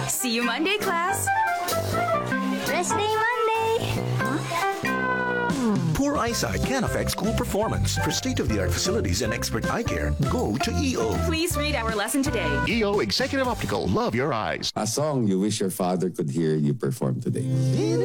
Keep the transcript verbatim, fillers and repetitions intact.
See you Monday, class. Rest day Monday. Poor eyesight can affect school performance. For state-of-the-art facilities and expert eye care, go to E O. Please read our lesson today. E O Executive Optical. Love your eyes. A song you wish your father could hear you perform today.